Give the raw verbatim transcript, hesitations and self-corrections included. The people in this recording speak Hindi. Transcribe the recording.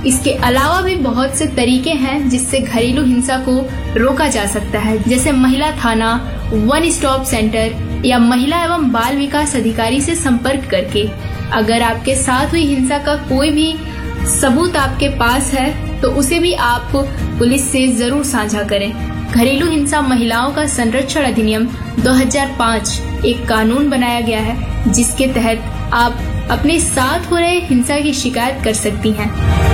इसके अलावा भी बहुत से तरीके हैं जिससे घरेलू हिंसा को रोका जा सकता है, जैसे महिला थाना, वन स्टॉप सेंटर या महिला एवं बाल विकास अधिकारी से संपर्क करके। अगर आपके साथ हुई हिंसा का कोई भी सबूत आपके पास है तो उसे भी आप पुलिस से जरूर साझा करें। घरेलू हिंसा महिलाओं का संरक्षण अधिनियम दो हज़ार पाँच एक कानून बनाया गया है जिसके तहत आप अपने साथ हो रहे हिंसा की शिकायत कर सकती हैं।